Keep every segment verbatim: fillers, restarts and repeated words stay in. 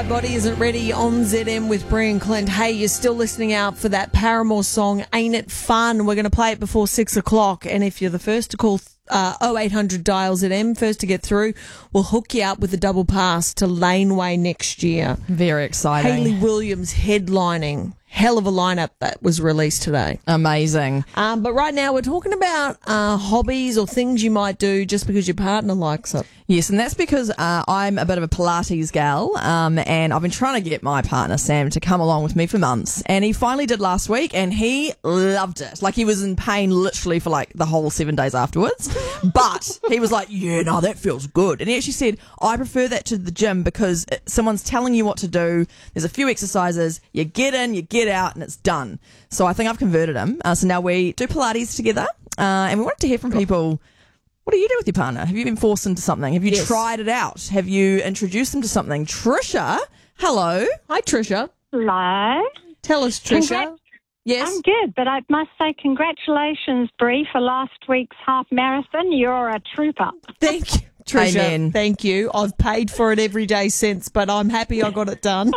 Body Isn't Ready on Z M with Brian Clint. Hey, you're still listening out for that Paramore song, Ain't It Fun? We're going to play it before six o'clock. And if you're the first to call uh, oh eight hundred dial Z M, first to get through, we'll hook you up with a double pass to Laneway next year. Very exciting. Hayley Williams headlining. Hell of a lineup that was released today. Amazing. Um, but right now we're talking about uh, hobbies or things you might do just because your partner likes it. Yes, and that's because uh, I'm a bit of a Pilates gal, um, and I've been trying to get my partner, Sam, to come along with me for months. And he finally did last week, and he loved it. Like, he was in pain literally for, like, the whole seven days afterwards. But he was like, yeah, no, that feels good. And he actually said, I prefer that to the gym because it, someone's telling you what to do. There's a few exercises. You get in, you get out, and it's done. So I think I've converted him. Uh, so now we do Pilates together, uh, and we wanted to hear from people. What do you do with your partner? Have you been forced into something? Have you Yes. tried it out? Have you introduced them to something? Trisha, hello. Hi, Trisha. Hello. Tell us, Trisha. Congrats. Yes. I'm good, but I must say congratulations, Bree, for last week's half marathon. You're a trooper. Thank you, Trisha. Amen. Thank you. I've paid for it every day since, but I'm happy I got it done.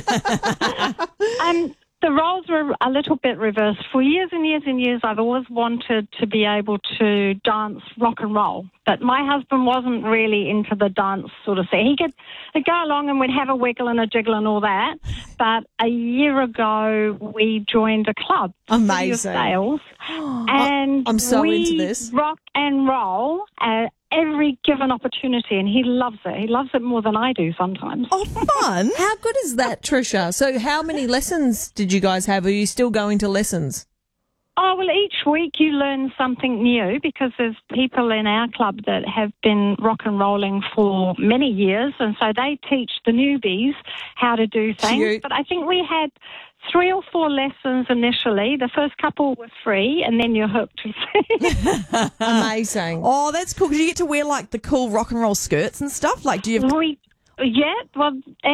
Um, the roles were a little bit reversed. For years and years and years, I've always wanted to be able to dance rock and roll, but my husband wasn't really into the dance sort of thing. He could he'd go along and we'd have a wiggle and a jiggle and all that, but a year ago we joined a club, Amazing. City of Sales, and I'm so we into this. rock and roll at every given opportunity, and he loves it. He loves it more than I do sometimes. Oh, fun. How good is that, Trisha? So how many lessons did you guys have? Are you still going to lessons? Oh, well, each week you learn something new because there's people in our club that have been rock and rolling for many years, and so they teach the newbies how to do things. Cute. But I think we had three or four lessons initially. The first couple were free, and then you're hooked. Amazing. Oh, that's cool because you get to wear, like, the cool rock and roll skirts and stuff. Like, do you have... we, yeah, well,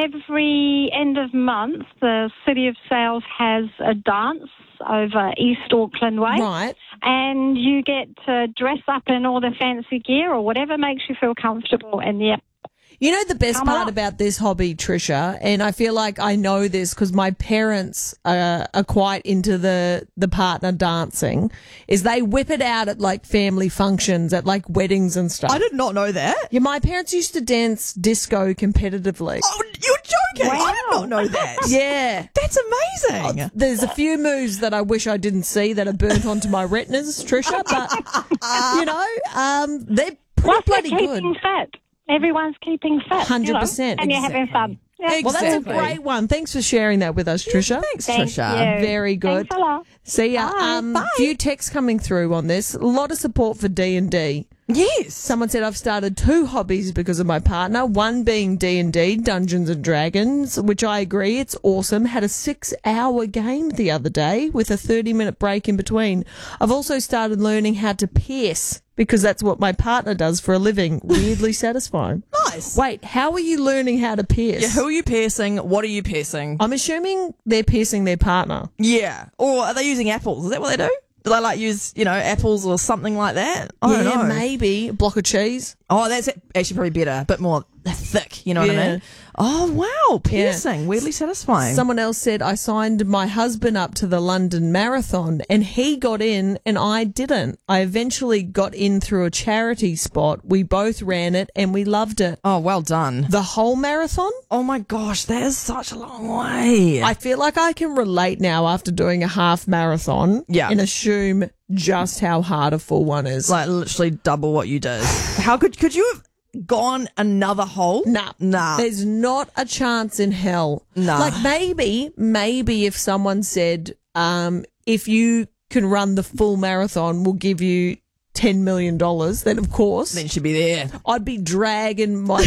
every end of month, the City of Sales has a dance over East Auckland Way. Right. And you get to dress up in all the fancy gear or whatever makes you feel comfortable. And yeah, You know the best Come part on. about this hobby, Trisha, and I feel like I know this because my parents uh, are quite into the, the partner dancing, is they whip it out at like family functions, at like weddings and stuff. I did not know that. Yeah, my parents used to dance disco competitively. Oh, you're joking. I did Wow. not know that. Yeah. That's amazing. There's a few moves that I wish I didn't see that are burnt onto my retinas, Trisha, but, you know, um, they're pretty plus they're bloody good. keeping fit. Everyone's keeping fit. one hundred percent, You know, and you're having fun. Yeah. Well, that's a Exactly. great one. Thanks for sharing that with us, Trisha. Thanks, Thank Trisha. you. Very good. Thanks a lot. See ya. Bye. Um, Bye. few texts coming through on this. A lot of support for D and D. Yes. Someone said I've started two hobbies because of my partner. One being D and D, Dungeons and Dragons, which I agree, it's awesome. Had a six-hour game the other day with a thirty-minute break in between. I've also started learning how to pierce because that's what my partner does for a living. Weirdly satisfying. Nice. Wait, how are you learning how to pierce? Yeah, who are you piercing? What are you piercing? I'm assuming they're piercing their partner. Yeah. Or are they using apples? Is that what they do? Do they like use, you know, apples or something like that? I don't yeah, know. maybe. A block of cheese. Oh, that's actually probably better. A bit more thick, you know what Yeah. I mean? Oh, wow. Piercing. Weirdly satisfying. Someone else said, I signed my husband up to the London Marathon and he got in and I didn't. I eventually got in through a charity spot. We both ran it and we loved it. Oh, well done. The whole marathon? Oh, my gosh. That is such a long way. I feel like I can relate now after doing a half marathon Yeah. and assume just how hard a full one is. like literally double what you did. How could could you have gone another hole? Nah. Nah. There's not a chance in hell. Nah. Like maybe, maybe if someone said, um, if you can run the full marathon, we'll give you ten million dollars, then of course Then she'd be there. I'd be dragging my,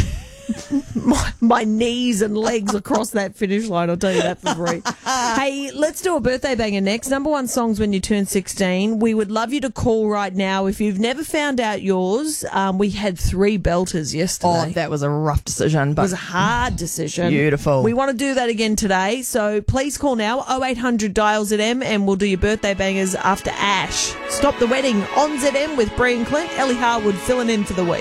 my my knees and legs across that finish line. I'll tell you that for free. Hey, let's do a birthday banger next. Number one songs when you turn sixteen. We would love you to call right now. If you've never found out yours, um, we had three belters yesterday. Oh, that was a rough decision, It but was a hard decision. Beautiful. We want to do that again today, so please call now, oh eight hundred dial Z M, and we'll do your birthday bangers after Ash. Stop the Wedding on Z M with Brian Clint, Ellie Harwood filling in for the week.